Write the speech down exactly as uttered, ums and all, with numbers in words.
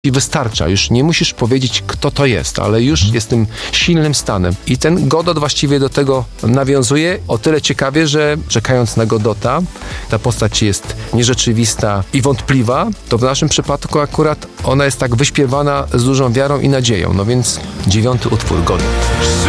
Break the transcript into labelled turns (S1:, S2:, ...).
S1: I wystarcza, już nie musisz powiedzieć, kto to jest, ale już jest tym silnym stanem. I ten Godot właściwie do tego nawiązuje o tyle ciekawie, że czekając na Godota, ta postać jest nierzeczywista i wątpliwa, to w naszym przypadku akurat ona jest tak wyśpiewana z dużą wiarą i nadzieją. No więc dziewiąty utwór, Godot.